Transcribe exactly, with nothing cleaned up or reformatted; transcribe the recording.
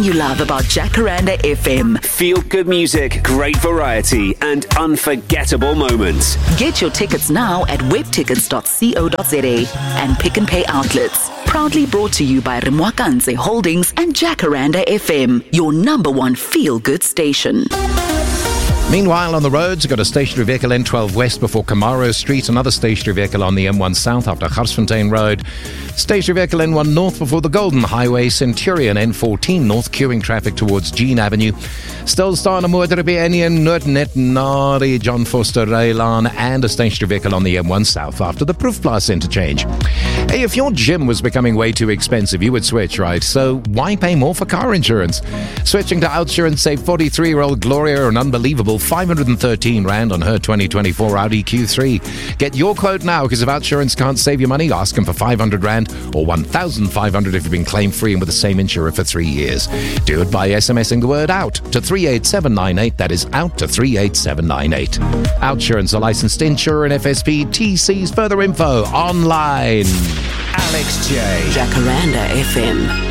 you love about Jacaranda F M. Feel good music, great variety, and unforgettable moments. Get your tickets now at web tickets dot co dot za and Pick and Pay outlets. Proudly brought to you by Rimwakanze Holdings and Jacaranda F M, your number one feel-good station. Meanwhile, on the roads, you've got a stationary vehicle N twelve West before Camaro Street, another stationary vehicle on the M one South after Garsfontein Road, stationary vehicle N one North before the Golden Highway, Centurion N fourteen North, queuing traffic towards Jean Avenue. Still staan 'n motor by Enion, Noordnet, Nari, John Foster Raylan, and a stationary vehicle on the M one South after the Proefplaas interchange. Hey, if your gym was becoming way too expensive, you would switch, right? So why pay more for car insurance? Switching to Outsurance saved forty-three-year-old Gloria an unbelievable five hundred thirteen rand on her twenty twenty-four Audi Q three. Get your quote now, because if Outsurance can't save you money, ask them for five hundred rand or one thousand five hundred if you've been claim free and with the same insurer for three years. Do it by SMSing the word out to three eight seven nine eight. That is out to three eight seven nine eight. Outsurance, a licensed insurer and F S P. T C's further info online. Alex J. Jacaranda F M.